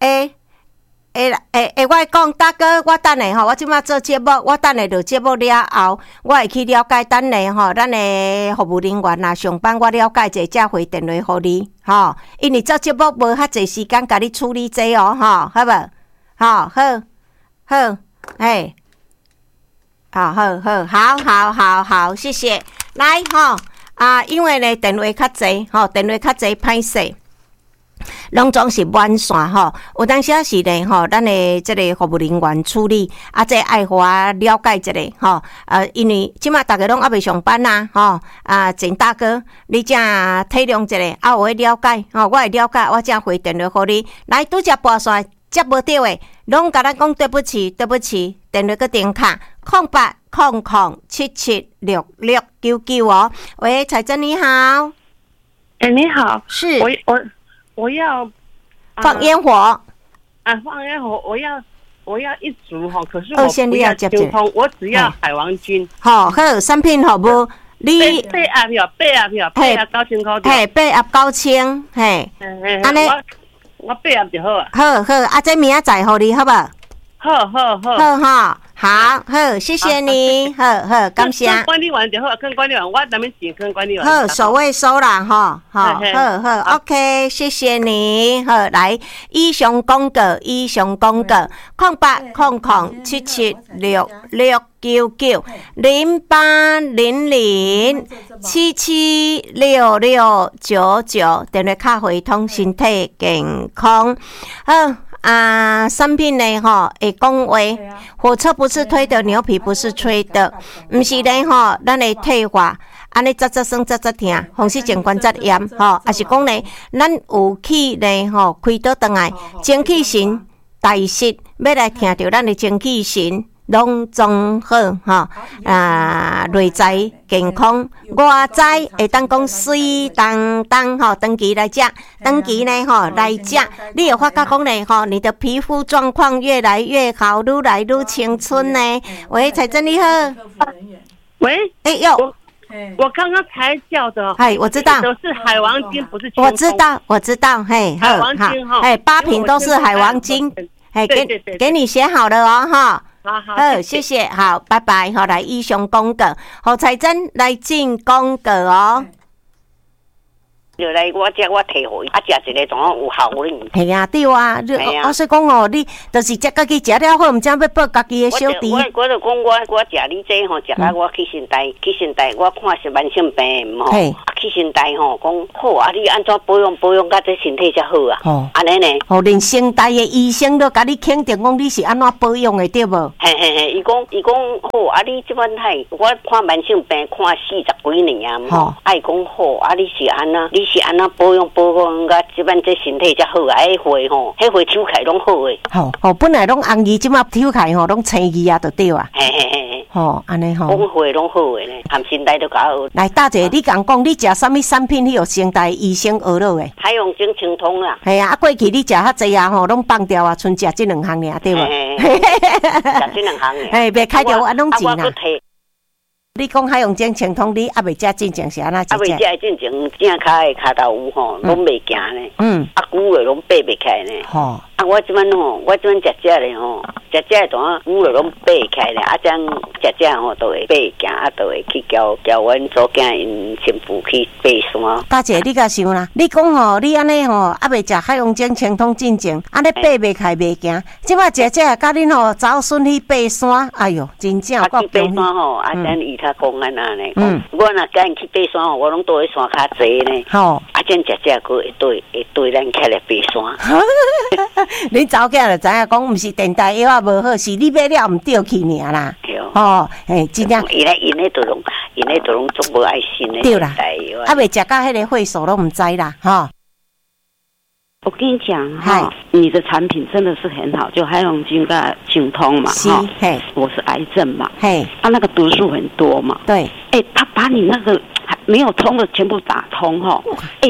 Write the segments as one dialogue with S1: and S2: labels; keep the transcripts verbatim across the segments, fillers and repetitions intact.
S1: 诶。诶诶诶，我讲大哥，我等下吼，我即马做节目，我等下就节目了后，我会去了解等下吼，咱的服务人员啊上班，我了解者才回电话互你吼。因为做节目无遐济时间，甲你处理这哦吼，好无？好，好，好，嘿，好好好，好好好好，谢谢。来吼啊，因为咧电话较济吼，电话较济歹势。拢总是满线吼，有当时是咧吼，咱的即个服务人员处理，啊，这爱互我了解一下吼，呃，因为即马大家拢还未上班呐，吼，啊，郑大哥，你正体谅一下，啊，有会了解，吼，我会了解，我正回电话互你，来拄只拨线接无到诶，拢甲咱讲对不起，对不起，电话个电卡空八空空七七六六九九哦，喂，彩珍你好，
S2: 哎、欸，你好，
S1: 是，
S2: 我我。我要
S1: 放烟火
S2: 啊！放烟火，我要我要一组哈，可是我不要秋风，我只要海王金。
S1: 好，好，产品好不？你
S2: 八盒票，八盒票，八盒九千块。
S1: 嘿，八盒九千，嘿，
S2: 安尼我八盒就好啊。
S1: 好好，啊，这明仔载互你好不？
S2: 好好好，
S1: 好哈。好好，谢谢你，好好，感谢。
S2: 管理员就好，跟管理员，我那边钱跟管理员。
S1: 好，首位收啦，哈，好，好好 ，OK， 谢谢你，好，来，以上广告，以上广告，空八空空七七六六九九零八零零七七六六九九，电话卡回通，身体健康，好。啊，产品呢吼会讲话，火车不是推的，牛皮不是吹的，毋是咧吼，咱会退化，安尼扎扎酸扎扎疼，风湿性关节炎吼，也是讲咧，咱有气咧吼，开倒转来，精气神大失，要来听着咱的精气神。拢总好吼啊，内在健康，外在会当讲水当当吼，长期来食，长期呢吼来食，你有发觉讲呢吼，你的皮肤状况越来越好，愈来愈青春呢。喂，彩珍你好，
S2: 喂，
S1: 哎哟。
S2: 我刚刚才叫的，
S1: 哎，我知道，
S2: 都是海王金，不是秋风。
S1: 我知道，我知道，嘿，
S2: 海王金哈，
S1: 哎，八瓶都是海王金，哎，给给你写好了哦，哈。
S2: 好好，
S1: 好，谢谢，好，拜拜，好，来以上广告，好，彩珍来进广告哦。
S3: 就来我遮我摕互伊，啊，食一个怎有效哩？
S1: 系啊，对啊，我说讲哦，你就是食家己食了好，毋知要报家己的小弟。
S3: 我我就讲我我食你这吼，食啊我去身体去身体，我看是慢性病吼，去身体吼讲好啊，你安怎保养保养，甲这身体才好啊？哦，安尼呢？
S1: 哦，连身体的医生都甲你肯定讲你是安怎保养的，对无？
S3: 嘿嘿嘿，伊讲伊讲好啊，你即摆太我看慢性病看四十几年啊，吼，爱讲好啊，你是安那？你是安那保养保养，甲即摆这身体才好啊！迄回吼，迄回抽开拢好诶。
S1: 吼哦，本来拢红鱼，即摆抽开吼，拢青鱼啊，就对啊。
S3: 嘿嘿嘿。
S1: 吼，安尼吼。
S3: 讲回拢好诶呢，含身体都较好。
S1: 来，大姐，你讲讲，你食啥物产品？迄个身体医生学落诶？
S3: 海洋精清通啦。
S1: 系啊，啊过去你食较济啊，吼，拢放掉啊，剩食即两项尔，对无？
S3: 食即两项尔。
S1: 嘿，别开着安拢钱
S3: 啦。
S1: 你讲海洋精清通，你还未食进前是安那？
S3: 还未食进前，正骹诶骹头有吼，拢未行呢。嗯。啊，久诶拢爬袂起来呢。吼。啊，我即摆吼，我即摆食食咧吼，食食诶怎啊，久诶拢爬起来咧。啊，这样食食吼，都会爬行，啊，都会去交交阮祖囝因媳妇去爬山。
S1: 大姐，你甲想啦，你讲吼，你安尼吼，还未食海洋精清通进前，安尼爬袂起袂行。即摆食食，甲恁吼早孙去爬山，哎哟，真正
S3: 够重要。爬山吼，啊，咱伊他讲安那呢？嗯。我若甲因去爬山吼，我拢倒去山骹坐呢。吼。啊，这样食食佫会对会对咱起来爬山。
S1: 你早囝就知影讲，毋是电台药啊无好，是你买了毋对去尔啦。对。哦，嘿，真正。
S3: 伊咧，伊咧都拢，伊咧都拢足无爱心的。
S1: 对啦。啊，未食到迄个会所都毋知啦，哈。
S4: 我跟你讲哈，你的产品真的是很好，就海洋精跟清通嘛，哈。嘿，我是癌症嘛，嘿，啊那个毒素很多嘛，
S1: 对。
S4: 哎，他把你那个没有通的全部打通哈，哎啊，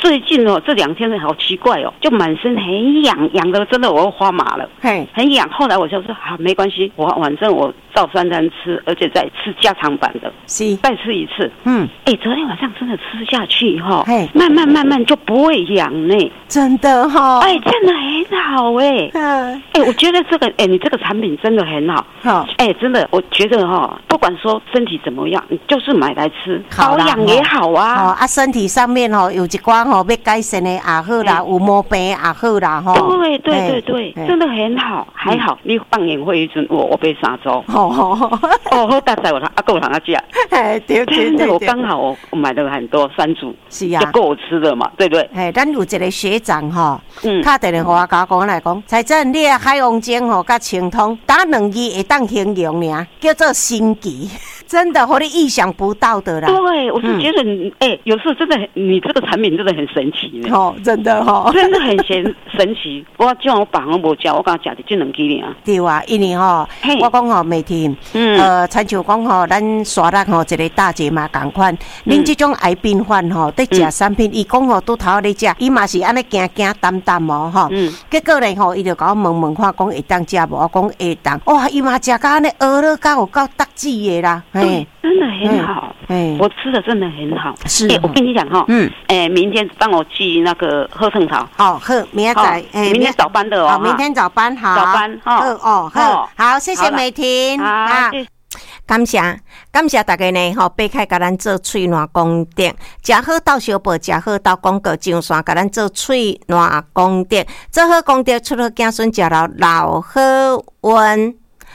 S4: 最近哦，这两天好奇怪哦，就满身很痒，痒的真的我要发麻了，嘿，很痒。后来我就说好、啊，没关系，我反正我照三餐吃，而且再吃加长版的，是再吃一次。嗯，哎、欸，昨天晚上真的吃下去哈、哦，慢慢慢慢就不会痒呢，
S1: 真的哈、哦，
S4: 哎、欸，真的很好哎、欸，嗯，哎、欸，我觉得这个哎、欸，你这个产品真的很好，好，哎、欸，真的，我觉得哈、哦，不管说身体怎么样，你就是买来吃，保养也好啊，
S1: 哦啊，身体上面哦有一寡吼要改善的也好啦，有毛病也好啦，吼，
S4: 对对对对，真的很好，还好你放眼会一阵，我我被杀走，哦哦哦，好大仔我阿够人家吃，哎对对对，我刚好我我买了很多三组，是啊，就够我吃的嘛，对不对？
S1: 哎，咱有一个学长吼，嗯，打电话甲我讲来讲，财政你的海王精吼甲清通打两字会当形容尔，叫做神奇。真的，和你意想不到的啦。
S4: 对，我是觉得，哎、嗯欸，有时候真的很，你这个产品真的很神奇呢。
S1: 哦，真的哦，
S4: 真的很神神奇。我叫我爸我无食，我刚食的就两支尔。
S1: 对啊，因为吼，我讲吼，每天，嗯，呃，亲像讲吼，咱沙拉吼一个大姐嘛共款，恁这种癌病患吼，在食产品，伊讲吼拄头咧食，伊嘛是安尼惊惊淡淡哦，吼。嗯。结果咧吼，伊就甲我问问看，讲会当食无？我讲会当。哇，伊嘛食甲安尼饿了，甲有够得志的啦。
S4: 对，真的很好，哎，我吃的真的很好。是，哎，我跟你讲哈，嗯，哎，明天帮我寄那个贺盛桃。
S1: 好，贺，明天早，
S4: 哎，明天早班的哦，
S1: 明天早班好，
S4: 早班哈，
S1: 哦，好，好，谢谢美婷，
S4: 好，
S1: 感谢感谢大家呢，吼，贝凯甲咱做喙暖功德，食好到小报，食好到广告上线，甲咱做喙暖功德，做好功德，出好子孙，食了老好运。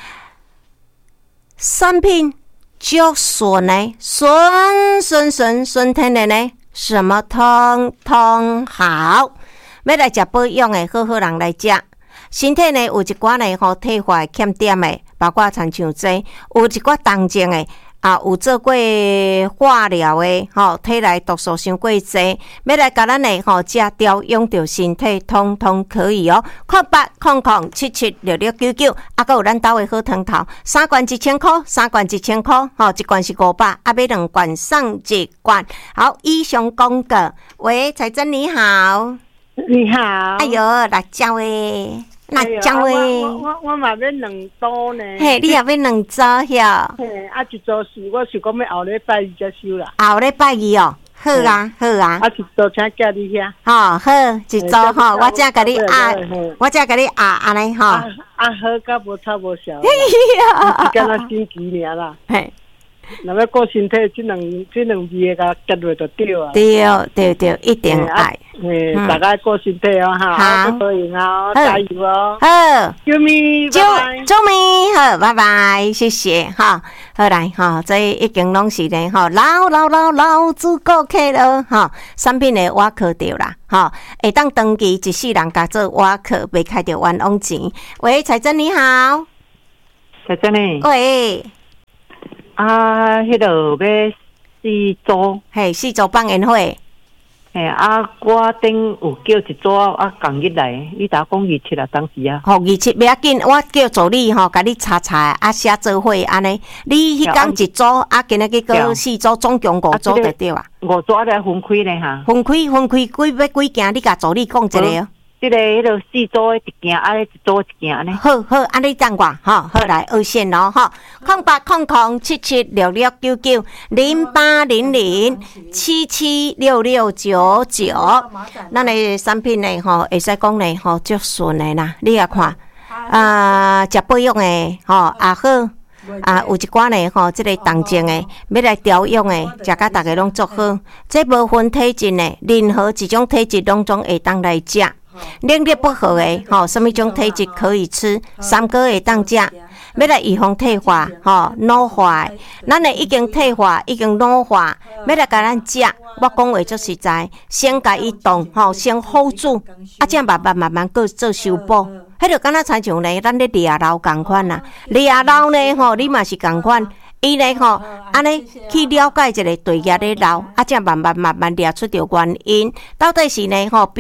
S1: 产品就顺呢，顺顺顺顺天的呢，什么通通好。要来食保养的，好好人来食。身体呢有一寡呢吼退化欠点的，包括亲像这，有一寡动症的。啊，有做过化疗的，吼，体内毒素伤过济，要来甲咱的吼食调养着身体，通通可以哦。空八空空七七六六九九，啊，还有咱兜的好汤头，三罐一千块，三罐一千块，吼，一罐是五百，啊，买两罐送一罐。好，以上广告。喂，财珍你好，
S5: 你好。
S1: 哎呦，辣椒诶。辣椒诶！
S5: 我我我嘛要两刀呢。
S1: 嘿，你也要两组呀？
S5: 嘿，啊一组是我是讲要后礼拜二才收啦。
S1: 后礼拜二哦，好啊好啊。
S5: 啊一组请寄你遐。
S1: 吼好，一组吼，我才甲你压，我才甲你压安尼吼。啊
S5: 好，甲无差无小。哎呀，干那星期尔啦。嘿。那要顾身体，这两这两味个结落就对啊。
S1: 对对对，一定爱。
S5: 诶，大家顾身体哦哈，好，可以哦，加油哦。
S1: 好，
S5: 啾咪，
S1: 啾啾咪，好，拜拜，谢谢哈。好来哈，这已经拢是咧哈，老老老老子顾客了哈。产品的瓦克掉啦哈，会当登记一世人甲做瓦克，袂开着冤枉钱。喂，财珍你好，
S6: 财珍呢？
S1: 喂。
S6: 啊，迄落要四组，
S1: 嘿，四组放宴会。
S6: 嘿，啊，我顶有叫一组啊，共日来，你打讲二七啊，当时啊。
S1: 好，二七不要紧，我叫助理吼，甲你查查啊，写做伙安尼。你迄工一组啊，今日去个四组，总共五组就对啊。
S6: 五组来分开咧哈。
S1: 分开分开，几要几件？你甲助理讲一个哦。
S6: 这个迄个四组一件，啊，一组一件安尼。
S1: 好好，安尼等我哈，好来二线咯哈，空八空空七七六六九九零八零零七七六六九九，咱的产品呢吼，会使讲呢吼，足顺的啦，你也看啊，食保养的吼也好。啊，有一寡呢吼，即、這個动症的，要来调养的，食甲大家拢做好。这无分体质的，任何一种体质拢总会当来食。免疫不好的，吼，什么种体质可以吃？三个会当食。要来预防退化，吼，老化。咱的已经退化，已经老化，要来甲咱食。我讲话足实在，先甲伊动，吼，先 hold 住，啊，这样慢慢慢慢个做修补。迄就敢若亲像咧，咱咧抓老共款啦，抓老呢吼，你嘛是共款，伊咧吼，安尼去了解一个对业咧老，啊，这样慢慢慢慢抓出着原因，到底是呢吼，壁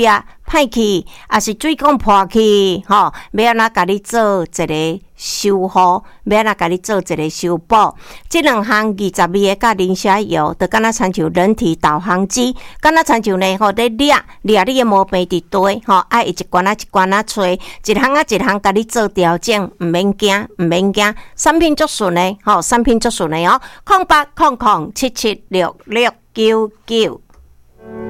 S1: 歹去，也是水管破去，吼，要安怎甲你做一个修复，要安怎甲你做一个修补。这两项二十味的甲磷虾油，就敢若亲像人体导航机，敢若亲像呢，吼，咧掠掠你的毛病伫堆，吼，爱一罐仔一罐仔吹，一项啊一项甲你做调整，毋免惊，毋免惊，产品足顺的，吼，产品足顺的哦，空八空空七七六六九九。